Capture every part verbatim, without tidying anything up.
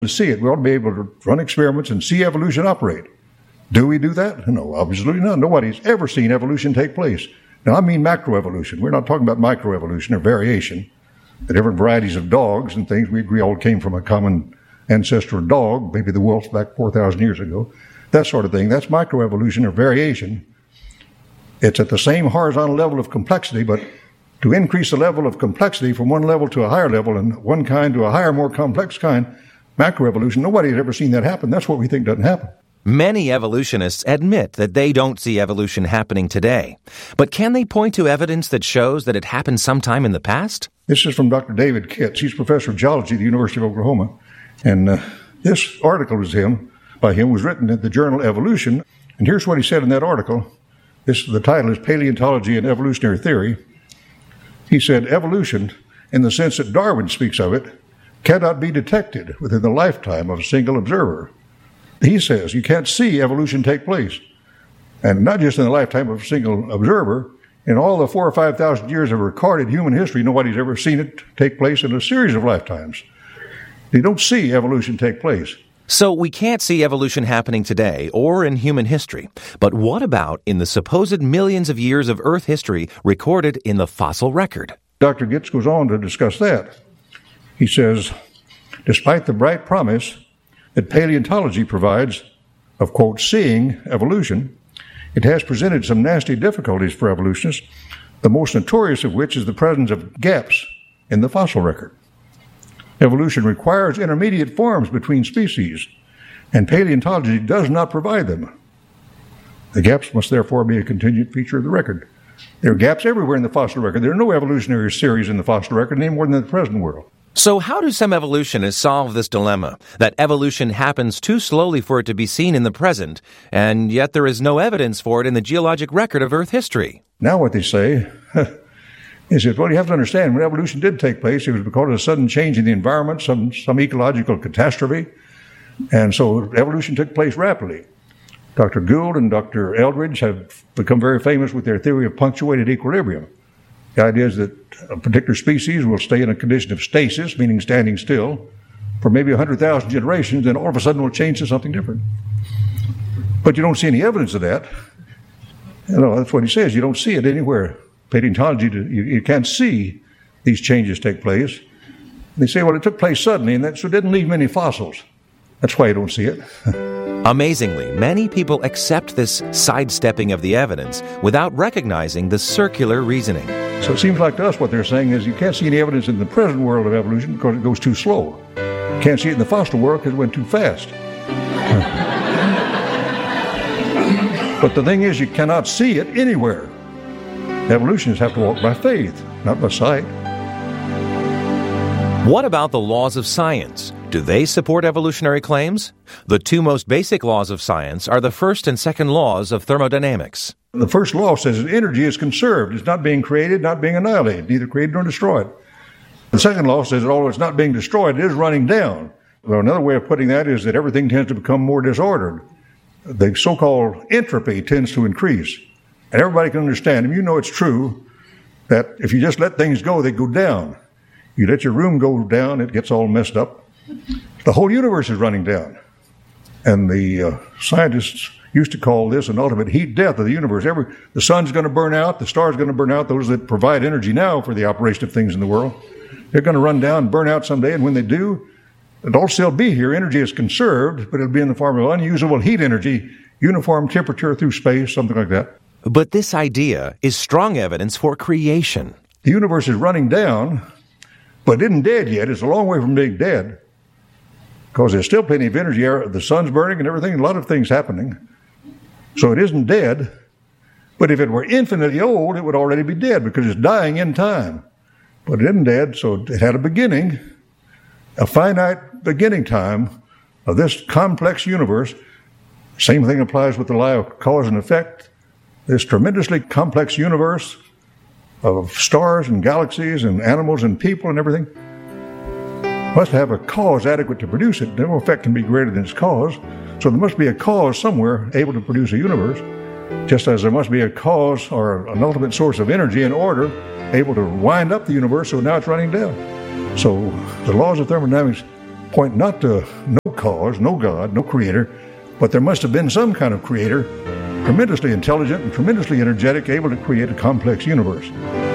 to see it. We ought to be able to run experiments and see evolution operate. Do we do that? No, obviously not. Nobody's ever seen evolution take place. Now, I mean macroevolution. We're not talking about microevolution or variation. The different varieties of dogs and things, we agree all came from a common ancestral dog, maybe the wolf back four thousand years ago. That sort of thing. That's microevolution or variation. It's at the same horizontal level of complexity, but to increase the level of complexity from one level to a higher level and one kind to a higher, more complex kind, macroevolution, nobody has ever seen that happen. That's what we think doesn't happen. Many evolutionists admit that they don't see evolution happening today. But can they point to evidence that shows that it happened sometime in the past? This is from Doctor David Kitts. He's professor of geology at the University of Oklahoma. And uh, this article is him, by him was written in the journal Evolution. And here's what he said in that article. This, the title is Paleontology and Evolutionary Theory. He said, evolution, in the sense that Darwin speaks of it, cannot be detected within the lifetime of a single observer. He says you can't see evolution take place. And not just in the lifetime of a single observer. In all the four or five thousand years of recorded human history, nobody's ever seen it take place in a series of lifetimes. You don't see evolution take place. So we can't see evolution happening today or in human history. But what about in the supposed millions of years of Earth history recorded in the fossil record? Doctor Kitts goes on to discuss that. He says, despite the bright promise that paleontology provides of, quote, seeing evolution, it has presented some nasty difficulties for evolutionists, the most notorious of which is the presence of gaps in the fossil record. Evolution requires intermediate forms between species, and paleontology does not provide them. The gaps must therefore be a contingent feature of the record. There are gaps everywhere in the fossil record. There are no evolutionary series in the fossil record any more than in the present world. So how do some evolutionists solve this dilemma, that evolution happens too slowly for it to be seen in the present, and yet there is no evidence for it in the geologic record of Earth history? Now what they say is that, well, you have to understand, when evolution did take place, it was because of a sudden change in the environment, some, some ecological catastrophe, and so evolution took place rapidly. Doctor Gould and Doctor Eldridge have become very famous with their theory of punctuated equilibrium. The idea is that a particular species will stay in a condition of stasis, meaning standing still, for maybe one hundred thousand generations, and all of a sudden will change to something different. But you don't see any evidence of that. You know, that's what he says. You don't see it anywhere. Paleontology, you, you can't see these changes take place. They say, well, it took place suddenly, and that, so it didn't leave many fossils. That's why you don't see it. Amazingly, many people accept this sidestepping of the evidence without recognizing the circular reasoning. So it seems like to us what they're saying is you can't see any evidence in the present world of evolution because it goes too slow. You can't see it in the fossil world because it went too fast. But the thing is, you cannot see it anywhere. Evolutionists have to walk by faith, not by sight. What about the laws of science? Do they support evolutionary claims? The two most basic laws of science are the first and second laws of thermodynamics. The first law says that energy is conserved. It's not being created, not being annihilated, neither created nor destroyed. The second law says that although it's not being destroyed, it is running down. Well, another way of putting that is that everything tends to become more disordered. The so-called entropy tends to increase. And everybody can understand, and you know it's true, that if you just let things go, they go down. You let your room go down, it gets all messed up. The whole universe is running down. And the uh, scientists used to call this an ultimate heat death of the universe. Every, the sun's going to burn out, the star's going to burn out, those that provide energy now for the operation of things in the world. They're going to run down and burn out someday, and when they do, it'll still be here. Energy is conserved, but it'll be in the form of unusable heat energy, uniform temperature through space, something like that. But this idea is strong evidence for creation. The universe is running down, but it isn't dead yet. It's a long way from being dead, because there's still plenty of energy. The sun's burning and everything, a lot of things happening. So it isn't dead, but if it were infinitely old, it would already be dead because it's dying in time. But it isn't dead, so it had a beginning, a finite beginning time of this complex universe. Same thing applies with the law of cause and effect. This tremendously complex universe of stars and galaxies and animals and people and everything must have a cause adequate to produce it. No effect can be greater than its cause. So there must be a cause somewhere able to produce a universe, just as there must be a cause or an ultimate source of energy and order able to wind up the universe so now it's running down. So the laws of thermodynamics point not to no cause, no God, no creator, but there must have been some kind of creator, tremendously intelligent and tremendously energetic, able to create a complex universe.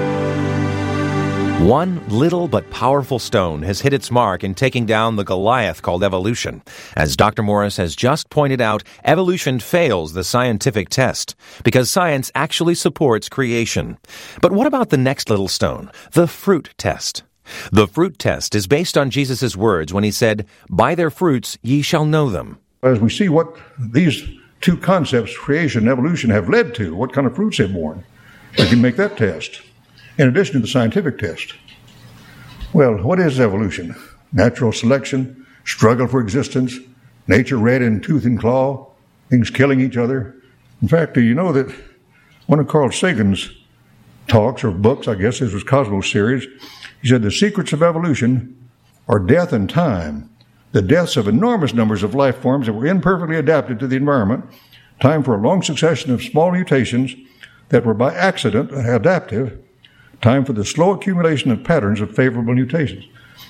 One little but powerful stone has hit its mark in taking down the Goliath called evolution. As Doctor Morris has just pointed out, evolution fails the scientific test because science actually supports creation. But what about the next little stone, the fruit test? The fruit test is based on Jesus' words when he said, "By their fruits ye shall know them." As we see what these two concepts, creation and evolution, have led to, what kind of fruits they've borne, we can make that test, in addition to the scientific test. Well, what is evolution? Natural selection, struggle for existence, nature red in tooth and claw, things killing each other. In fact, do you know that one of Carl Sagan's talks, or books, I guess, this was Cosmos series, he said the secrets of evolution are death and time, the deaths of enormous numbers of life forms that were imperfectly adapted to the environment, time for a long succession of small mutations that were by accident adaptive, time for the slow accumulation of patterns of favorable mutations.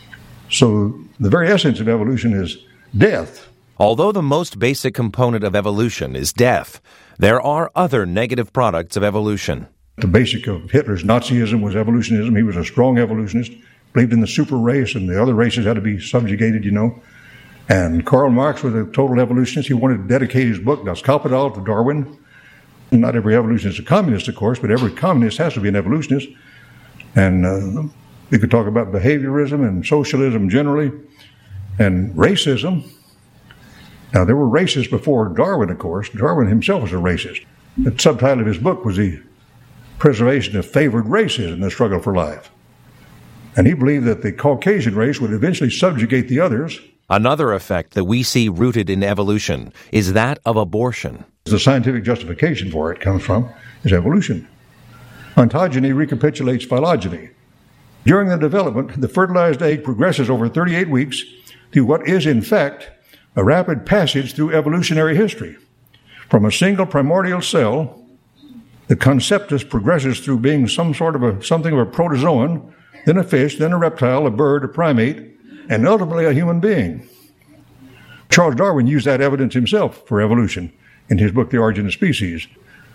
So the very essence of evolution is death. Although the most basic component of evolution is death, there are other negative products of evolution. The basic of Hitler's Nazism was evolutionism. He was a strong evolutionist, believed in the super race, and the other races had to be subjugated, you know. And Karl Marx was a total evolutionist. He wanted to dedicate his book, Das Kapital, to Darwin. Not every evolutionist is a communist, of course, but every communist has to be an evolutionist. And uh, we could talk about behaviorism and socialism generally, and racism. Now, there were racists before Darwin, of course. Darwin himself was a racist. The subtitle of his book was The Preservation of Favored Races in the Struggle for Life. And he believed that the Caucasian race would eventually subjugate the others. Another effect that we see rooted in evolution is that of abortion. The scientific justification for it comes from is evolution. Ontogeny recapitulates phylogeny. During the development, the fertilized egg progresses over thirty-eight weeks through what is, in fact, a rapid passage through evolutionary history. From a single primordial cell, the conceptus progresses through being some sort of a, something of a protozoan, then a fish, then a reptile, a bird, a primate, and ultimately a human being. Charles Darwin used that evidence himself for evolution in his book, The Origin of Species.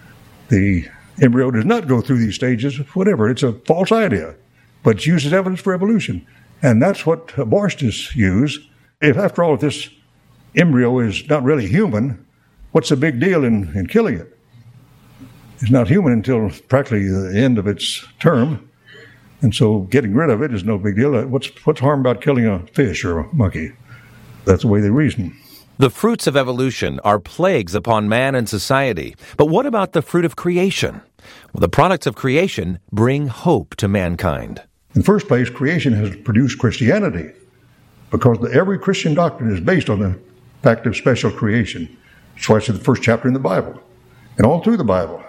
The embryo does not go through these stages, whatever. It's a false idea, but it's used as evidence for evolution. And that's what abortionists use. If, after all, if this embryo is not really human, what's the big deal in, in killing it? It's not human until practically the end of its term. And so getting rid of it is no big deal. What's, what's harm about killing a fish or a monkey? That's the way they reason. The fruits of evolution are plagues upon man and society. But what about the fruit of creation? Well, the products of creation bring hope to mankind. In the first place, creation has produced Christianity because the, every Christian doctrine is based on the fact of special creation. That's why it's in the first chapter in the Bible. And all through the Bible,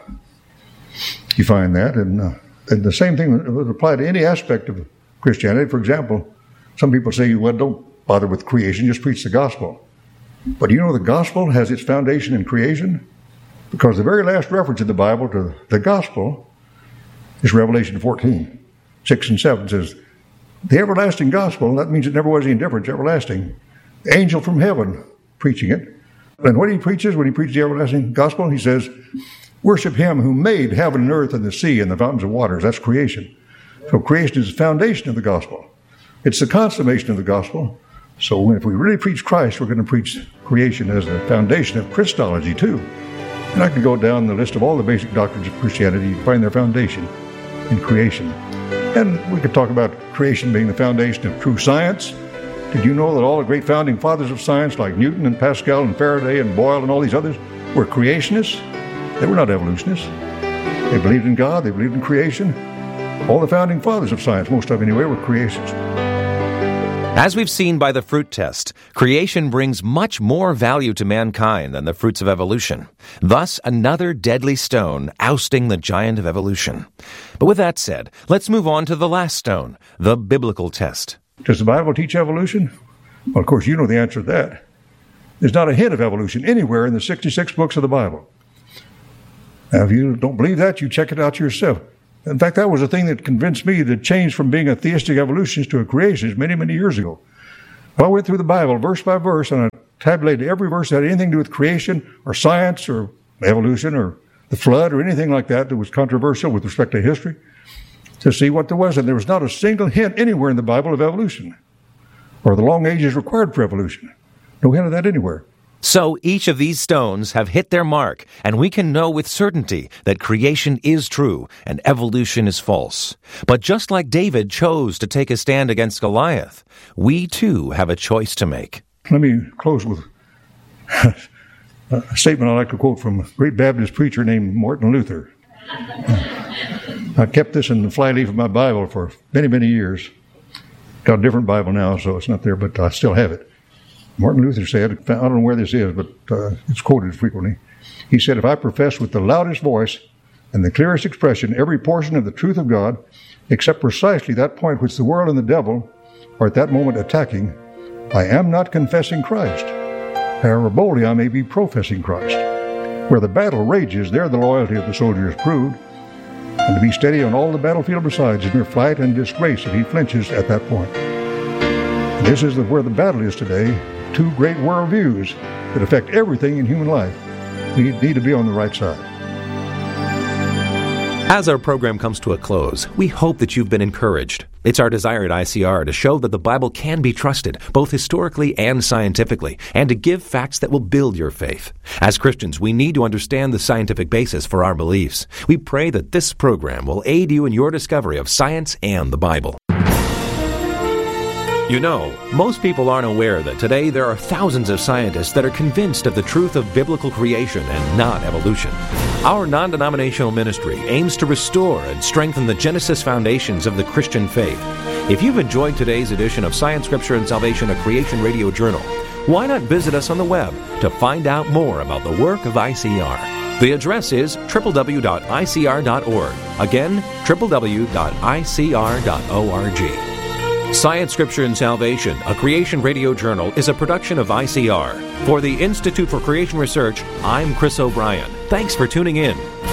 you find that. And, uh, and the same thing would apply to any aspect of Christianity. For example, some people say, well, don't bother with creation, just preach the gospel. But do you know the gospel has its foundation in creation? Because the very last reference in the Bible to the gospel is Revelation fourteen, six and seven says, the everlasting gospel, that means it never was any different, it's everlasting. The angel from heaven preaching it. And what he preaches when he preaches the everlasting gospel, he says, worship him who made heaven and earth and the sea and the fountains of waters. That's creation. So creation is the foundation of the gospel. It's the consummation of the gospel. So if we really preach Christ, we're going to preach creation as the foundation of Christology too. And I can go down the list of all the basic doctrines of Christianity. You find their foundation in creation. And we could talk about creation being the foundation of true science. Did you know that all the great founding fathers of science, like Newton and Pascal and Faraday and Boyle and all these others, were creationists? They were not evolutionists. They believed in God. They believed in creation. All the founding fathers of science, most of them anyway, were creationists. As we've seen by the fruit test, creation brings much more value to mankind than the fruits of evolution. Thus, another deadly stone ousting the giant of evolution. But with that said, let's move on to the last stone, the biblical test. Does the Bible teach evolution? Well, of course, you know the answer to that. There's not a hint of evolution anywhere in the sixty-six books of the Bible. Now, if you don't believe that, you check it out yourself. In fact, that was the thing that convinced me to change from being a theistic evolutionist to a creationist many, many years ago. Well, I went through the Bible verse by verse, and I tabulated every verse that had anything to do with creation or science or evolution or the flood or anything like that that was controversial with respect to history, to see what there was. And there was not a single hint anywhere in the Bible of evolution or the long ages required for evolution. No hint of that anywhere. So each of these stones have hit their mark, and we can know with certainty that creation is true and evolution is false. But just like David chose to take a stand against Goliath, we too have a choice to make. Let me close with a statement I like to quote from a great Baptist preacher named Martin Luther. I kept this in the flyleaf of my Bible for many, many years. Got a different Bible now, so it's not there, but I still have it. Martin Luther said, I don't know where this is, but uh, it's quoted frequently. He said, if I profess with the loudest voice and the clearest expression every portion of the truth of God, except precisely that point which the world and the devil are at that moment attacking, I am not confessing Christ. However boldly I may be professing Christ. Where the battle rages, there the loyalty of the soldier is proved, and to be steady on all the battlefield besides is mere flight and disgrace if he flinches at that point. This is the, where the battle is today. Two great worldviews that affect everything in human life. We need to be on the right side. As our program comes to a close, we hope that you've been encouraged. It's our desire at I C R to show that the Bible can be trusted, both historically and scientifically, and to give facts that will build your faith. As Christians, we need to understand the scientific basis for our beliefs. We pray that this program will aid you in your discovery of science and the Bible. You know, most people aren't aware that today there are thousands of scientists that are convinced of the truth of biblical creation and not evolution. Our non-denominational ministry aims to restore and strengthen the Genesis foundations of the Christian faith. If you've enjoyed today's edition of Science, Scripture, and Salvation, a Creation Radio Journal, why not visit us on the web to find out more about the work of I C R? The address is w w w dot i c r dot org. Again, w w w dot i c r dot org. Science, Scripture, and Salvation, a Creation Radio Journal, is a production of I C R. For the Institute for Creation Research, I'm Chris O'Brien. Thanks for tuning in.